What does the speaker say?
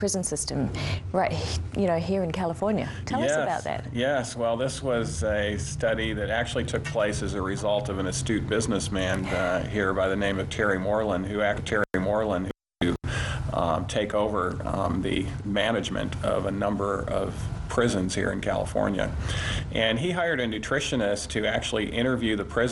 prison system right, here in California. Tell us about that. Yes, well, this was a study that actually took place as a result of an astute businessman here by the name of Terry Moreland, who take over the management of a number of prisons here in California. And he hired a nutritionist to actually interview the prisoners